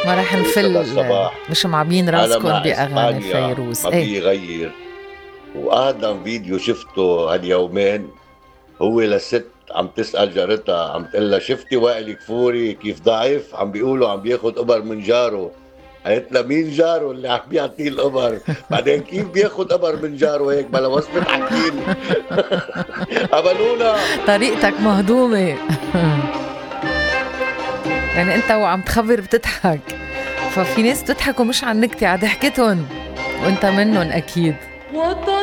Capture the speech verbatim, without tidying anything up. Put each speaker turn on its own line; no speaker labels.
ما رح
ولسه
نفل
الصباح
مش معبين
أنا
راسكم
مع
بأغاني
إسبانيا
فيروز.
ما
ايه
بيغير. وأقدم فيديو شفته هاليومين هو لست عم تسأل جارتها، عم تقول لها شفتي وائل كفوري كيف ضعيف؟ عم بيقولوا عم بياخد إبر من جاره. قالت لها مين جاره اللي عم بيعطيه الإبر؟ بعدين كيف بياخد إبر من جاره هيك بلا وصفة حكيم؟ قبلونا.
طريقتك مهضومة. يعني انت وعم تخبر بتضحك، ففي ناس بتضحكوا مش عن نكتة، على ضحكتهم وانت منهم اكيد.